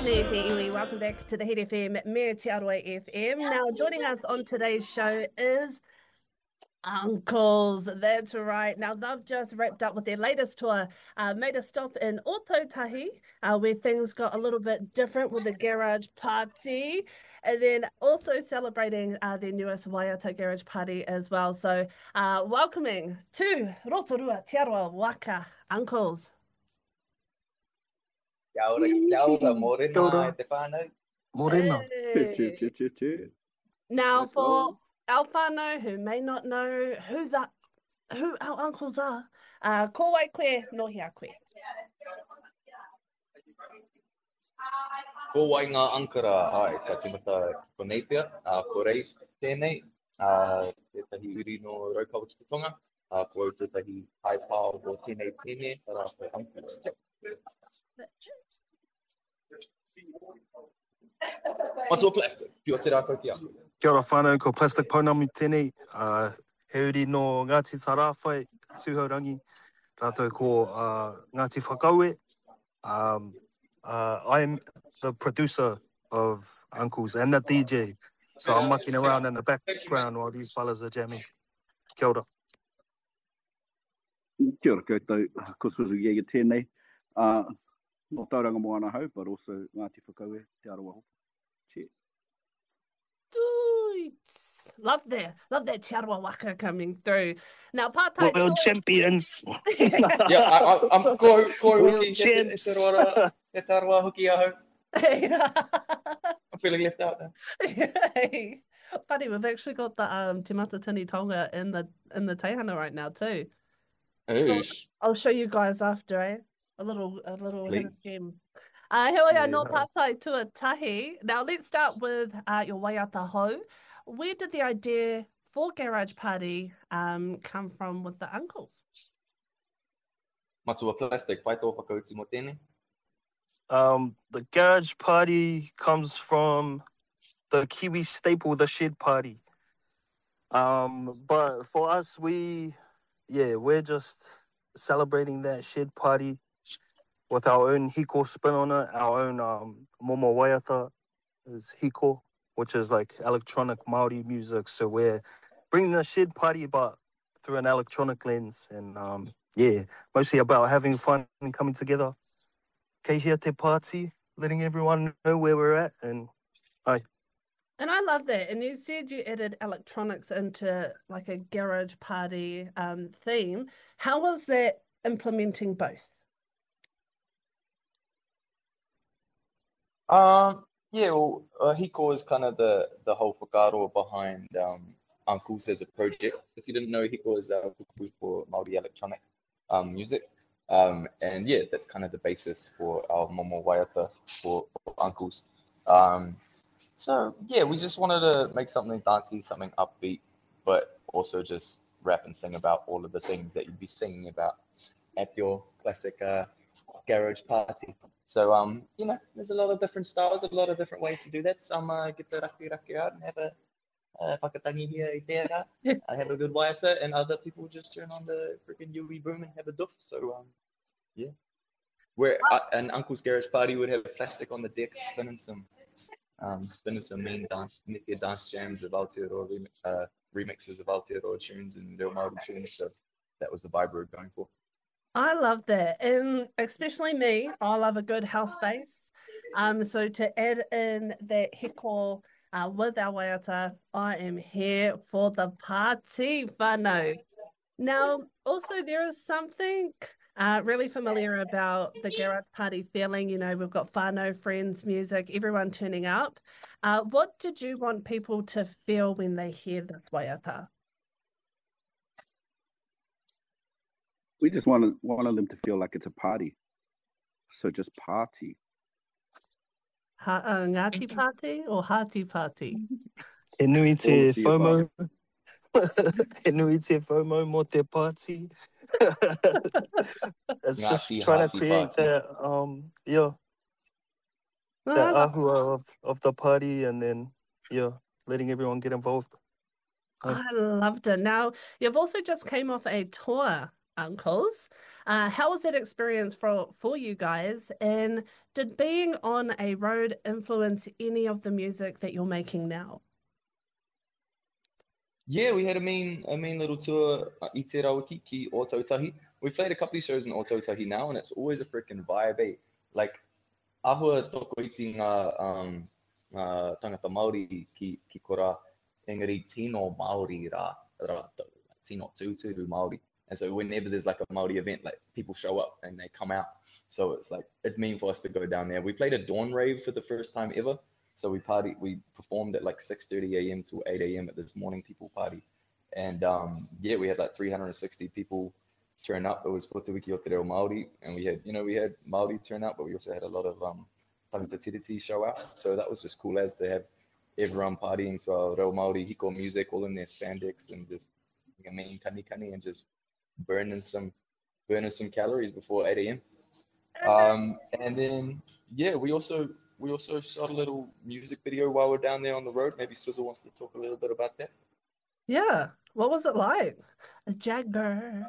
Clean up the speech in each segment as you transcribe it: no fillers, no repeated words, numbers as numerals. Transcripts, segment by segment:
Tēnei te iwi. Welcome back to the Hit FM, Me Te Aroa FM. Now, joining us on today's show is Uncles. That's right. Now, they've just wrapped up with their latest tour, made a stop in Ōtautahi, where things got a little bit different with the garage party, and then also celebrating their newest Waiata Garage Party as well. So, welcoming to Rotorua Te Aroa Waka, Uncles. Kia ora, morena e te whānau. Morena. Hey. Now, for our whānau who may not know who our uncles are, ko wai koe, no hea koe. Ko wai ngā ankara, ai, ka timata ko nei pia, ko reis tēnei, tētahi iri no Raukau Tutonga, ko au tētahi haipao o tēnei tēnei, tara ko uncles. What's all plastic? Pio te rākau kia. Kia ora whānau, ko Plastic Pounamu tēnei. He uri no Ngāti Tarawhai, Tūhaurangi. Rātou ko Ngāti Whakaue. I'm the producer of Uncles and the DJ. So I'm mucking around in the background while these fellas are jamming. Kia ora. Kia ora koutou, ko Suzu Iega tēnei. Not Tauranga Moana Hau, but also Ngāti Whakaue, Te Aroa Hopu. Cheers. Dudes. Love that Te Aroa Waka coming through. Now, part-time... World champions. Yeah, I'm ko World hoki, champs. te Aroa hoki aho. I'm feeling left out now. Hey. Funny, we've actually got the Te Mata Tini Tonga in the teihana right now too. So I'll show you guys after, eh? A little hidden gem. Here we are, no Patai Tuatahi. Now let's start with your Waiata Hou. Where did the idea for Garage Party come from with the uncles? Matua plastic, pai tō whakauti mo tēnei. The Garage Party comes from the Kiwi staple, the shed party. But for us, we're just celebrating that shed party with our own hiko spin on it. Our own Momo Waiata is hiko, which is like electronic Māori music. So we're bringing the shed party, but through an electronic lens. And mostly about having fun and coming together. Kei hea te party, letting everyone know where we're at. And I love that. And you said you added electronics into like a garage party theme. How was that implementing both? Hiko is kind of the whole whakaaro behind Uncles as a project. If you didn't know, Hiko is kuku for Māori electronic music. And that's kind of the basis for our Momo Waiata for Uncles. We just wanted to make something dancey, something upbeat, but also just rap and sing about all of the things that you'd be singing about at your classic garage party. So, there's a lot of different styles, a lot of different ways to do that. Some get the raki out and have a whakatangi here i tērā, have a good waiata, and other people just turn on the freaking yui boom and have a doof. So, where an Uncle's Garage Party would have plastic on the deck, spinning some mean dance jams of Aotearoa remixes of Aotearoa tunes and Reo Māori tunes. So that was the vibe we were going for. I love that, and especially me, I love a good house bass. So to add in that hiko with our waiata, I am here for the party, whānau. Now, also there is something really familiar about the garage party feeling. You know, we've got whānau, friends, music, everyone turning up. What did you want people to feel when they hear this waiata? We just wanted them to feel like it's a party. So just party. Ngāti party or Hāti party? E nui te FOMO. E nui te FOMO mo te party. It's just trying to create that, that ahua of the party, and then, letting everyone get involved. I loved it. Now, you've also just came off a tour uncles. How was that experience for you guys? And did being on a road influence any of the music that you're making now? Yeah, we had a mean little tour i Te Rawaki ki Ōtautahi. We've played a couple of shows in Ōtautahi now, and it's always a freaking vibe, eh? Like, ahua toko iti tangata Māori ki kora, engari tino Māori rātou, tino tūturu Māori. And so whenever there's like a Māori event, like people show up and they come out. So it's like, it's mean for us to go down there. We played a dawn rave for the first time ever. So we performed at like 6:30 a.m. to 8 a.m. at this morning people party. And yeah, we had like 360 people turn up. It was Putuwiki o Te Reo Māori, and we had Māori turn up, but we also had a lot of tangata tiriti show out. So that was just cool as to have everyone partying to our Reo Māori hiko music, all in their spandex and just kani kani and just burning some calories before 8 a.m. And then yeah, we also shot a little music video while we're down there on the road. Maybe Swizzle wants to talk a little bit about that. Yeah. What was it like? A Jagger.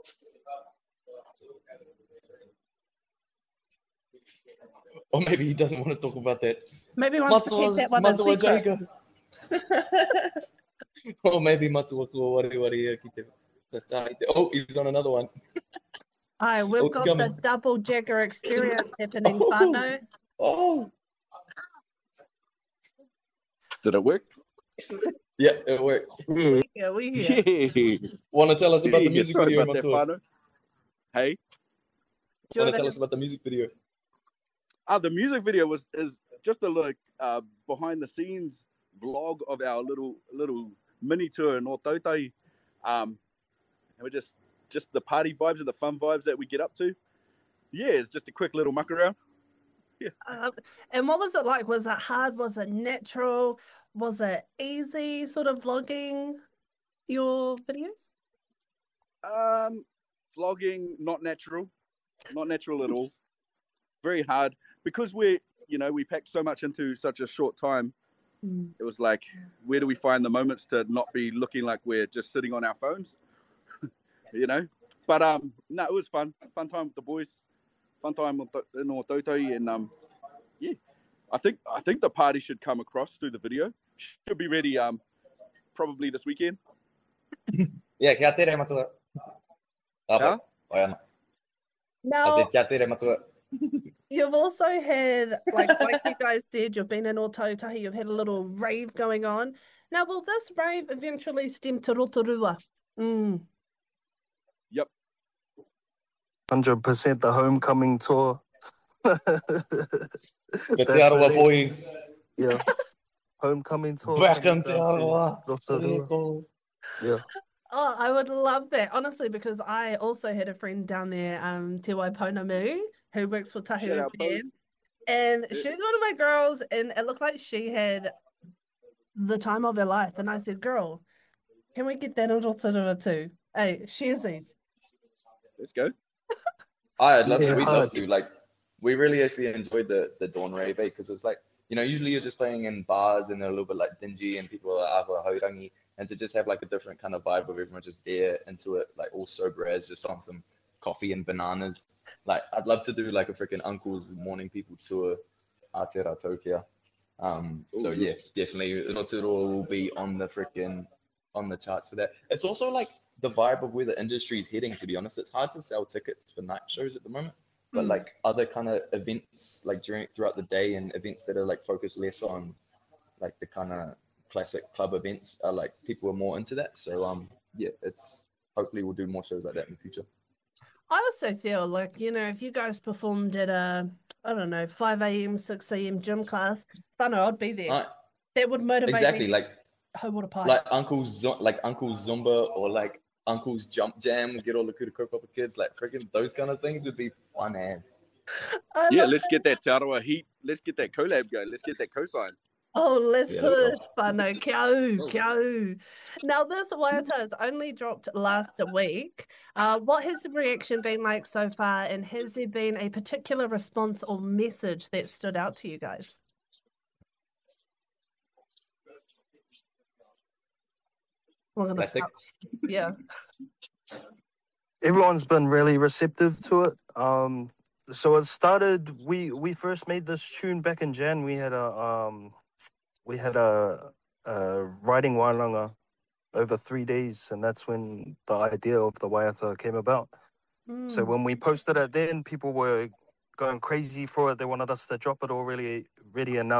Or maybe he doesn't want to talk about that. Maybe he wants to keep that one a Matua secret. Or maybe Matua ko wari wari ki te. Oh, he's on another one. Aye, we've got the double Jagger experience happening, whānau. Oh. Did it work? Yeah, it worked. Yeah, we hear. Yeah. Want to tell us about the music Sorry video, about that, Matua? whānau. Hey? Want to tell us about the music video? The music video is just a like behind the scenes vlog of our little mini tour in Ōtautahi. And we're just the party vibes and the fun vibes that we get up to. Yeah, it's just a quick little muck around. Yeah. And what was it like? Was it hard? Was it natural? Was it easy sort of vlogging your videos? Vlogging, not natural at all. Very hard because we packed so much into such a short time. It was like, where do we find the moments to not be looking like we're just sitting on our phones? But no, it was fun time with the boys, fun time in Ōtautahi, and yeah, I think the party should come across through the video. Should be ready probably this weekend. Yeah, kia tere Matua. Huh? I Now, said kia tere Matua. you've also had, like you guys said, you've been in Ōtautahi, you've had a little rave going on. Now, will this rave eventually stem to Rotorua? Yep. 100% the homecoming tour. The Te Arawa boys. Yeah. Homecoming tour. Welcome to Arawa. Rotorua. Yeah. Oh, I would love that, honestly, because I also had a friend down there, Te Waiponamu, who works for Tahu Shout out, Band, and she's one of my girls, and it looked like she had the time of her life. And I said, girl, can we get that in Rotorua too? Hey, sharesies. Let's go. I'd love to. Yeah, We'd love to. Like, we really actually enjoyed the dawn rave because it's like, usually you're just playing in bars and they're a little bit like dingy and people are ahua haurangi, and to just have like a different kind of vibe of everyone just there into it, like all sober as just on some coffee and bananas. Like, I'd love to do like a freaking Uncle's Morning People tour, Aotearoa. So yeah, yes. definitely Rotorua will be on the charts for that. It's also like the vibe of where the industry is heading, to be honest. It's hard to sell tickets for night shows at the moment, but like other kind of events like throughout the day and events that are like focused less on like the kind of classic club events are like people are more into that. So yeah, it's hopefully we'll do more shows like that in the future. I also feel like, if you guys performed at a, I don't know, 5 a.m., 6 a.m. gym class, I'd be there. That would motivate exactly, me. like Water pie. like Uncle Zumba or like Uncle's Jump Jam, get all the Kūrikaupa kids, like freaking those kind of things would be fun as. Yeah, let's get that Te Arawa heat. Let's get that collab going. Let's get that cosign. Oh, let's Yeah, push, whānau, kia au. Now, this waiata has only dropped last week. What has the reaction been like so far, and has there been a particular response or message that stood out to you guys? We're gonna Plastic. stop. Yeah. everyone's been really receptive to it. So it started. We first made this tune back in Jan. We had a riding wairanga over 3 days, and that's when the idea of the waiata came about. So when we posted it, then people were going crazy for it. They wanted us to drop it already, and now